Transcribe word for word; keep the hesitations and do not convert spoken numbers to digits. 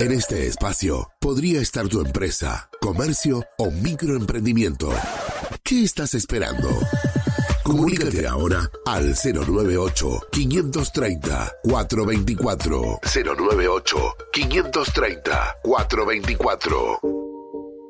En este espacio podría estar tu empresa, comercio o microemprendimiento. ¿Qué estás esperando? Comunícate ahora al cero nueve ocho, quinientos treinta, cuatrocientos veinticuatro. cero nueve ocho, quinientos treinta, cuatrocientos veinticuatro.